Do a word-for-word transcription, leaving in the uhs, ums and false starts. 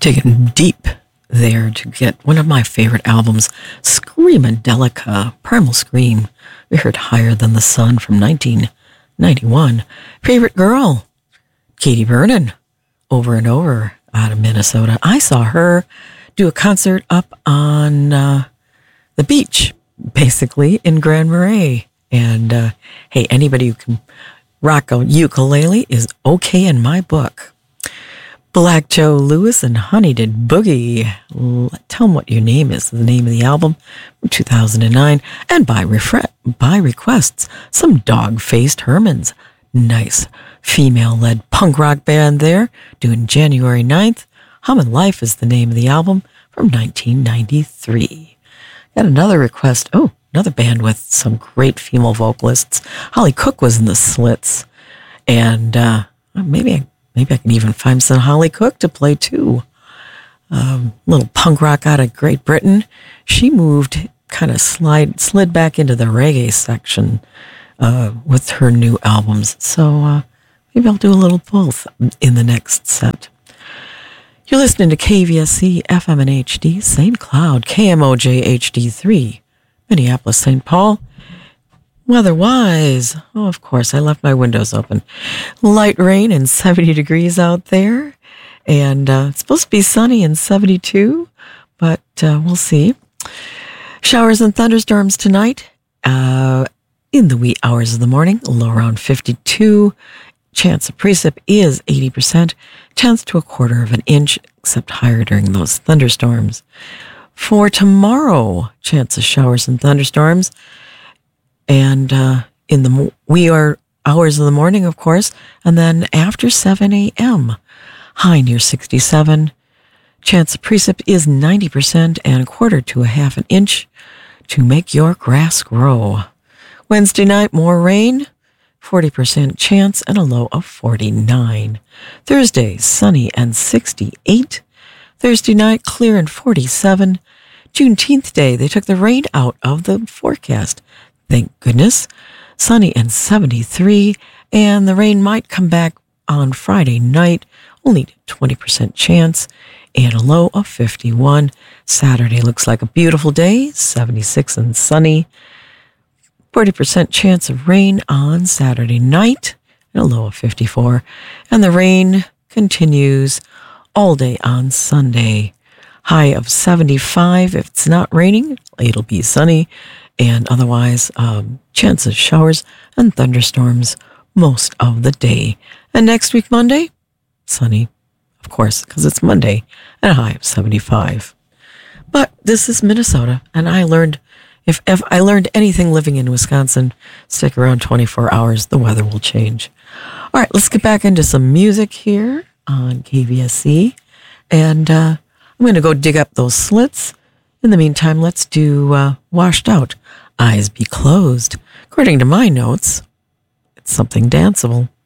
digging deep there to get one of my favorite albums, Screamadelica, Primal Scream. We heard Higher Than the Sun from nineteen ninety-one. Favorite Girl, Katie Vernon, Over and Over out of Minnesota. I saw her do a concert up on uh, the beach, basically, in Grand Marais. And uh, hey, anybody who can rock a ukulele is okay in my book. Black Joe Lewis and Honey Did Boogie. Tell them what your name is, the name of the album from two thousand nine. And by, refre- by requests, some Dog-Faced Hermans. Nice female-led punk rock band there, doing January ninth. Hummin' Life is the name of the album from nineteen ninety-three. Got another request. Oh, another band with some great female vocalists. Holly Cook was in the Slits. And uh, maybe I Maybe I can even find some Holly Cook to play too. Um, little punk rock out of Great Britain. She moved, kind of slide, slid back into the reggae section uh, with her new albums. So uh, maybe I'll do a little both in the next set. You're listening to K V S C F M and H D, Saint Cloud, K M O J H D three, Minneapolis, Saint Paul. Weather-wise, oh, of course, I left my windows open. Light rain and seventy degrees out there. And uh, it's supposed to be sunny and seventy-two, but uh, we'll see. Showers and thunderstorms tonight uh, in the wee hours of the morning, low around fifty-two. Chance of precip is eighty percent. Tenth to a quarter of an inch, except higher during those thunderstorms. For tomorrow, chance of showers and thunderstorms. And uh, in the wee hours of the morning, of course, and then after seven a.m., high near sixty-seven. Chance of precip is ninety percent and a quarter to a half an inch to make your grass grow. Wednesday night, more rain, forty percent chance and a low of forty-nine. Thursday, sunny and sixty-eight. Thursday night, clear and forty-seven. Juneteenth day, they took the rain out of the forecast. Thank goodness. Sunny and seventy-three, and the rain might come back on Friday night, only twenty percent chance, and a low of fifty-one. Saturday looks like a beautiful day, seventy-six and sunny. forty percent chance of rain on Saturday night, and a low of fifty-four. And the rain continues all day on Sunday. High of seventy-five. If it's not raining, it'll be sunny. And otherwise, um, chance of showers and thunderstorms most of the day. And next week, Monday, sunny, of course, because it's Monday, and a high of seventy-five. But this is Minnesota, and I learned, if, if I learned anything living in Wisconsin, stick around twenty-four hours, the weather will change. All right, let's get back into some music here on K V S C. And uh, I'm going to go dig up those Slits. In the meantime, let's do uh, Washed Out, Eyes Be Closed. According to my notes, it's something danceable.